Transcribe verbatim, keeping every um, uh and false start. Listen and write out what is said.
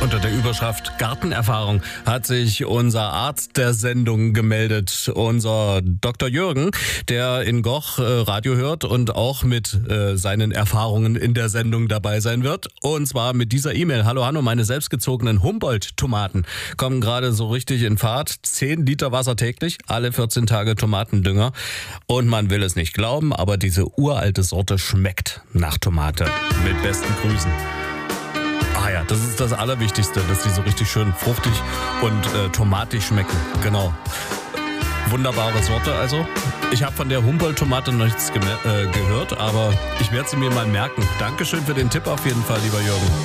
Unter der Überschrift Gartenerfahrung hat sich unser Arzt der Sendung gemeldet, unser Doktor Jürgen, der in Goch äh, Radio hört und auch mit äh, seinen Erfahrungen in der Sendung dabei sein wird. Und zwar mit dieser E-Mail. Hallo Hanno, meine selbstgezogenen Humboldt-Tomaten kommen gerade so richtig in Fahrt. zehn Liter Wasser täglich, alle vierzehn Tage Tomatendünger. Und man will es nicht glauben, aber diese uralte Sorte schmeckt nach Tomate. Mit besten Grüßen. Ah ja, das ist das Allerwichtigste, dass die so richtig schön fruchtig und äh, tomatig schmecken. Genau. Wunderbare Sorte also. Ich habe von der Humboldt-Tomate noch nichts geme- äh, gehört, aber ich werde sie mir mal merken. Dankeschön für den Tipp auf jeden Fall, lieber Jürgen.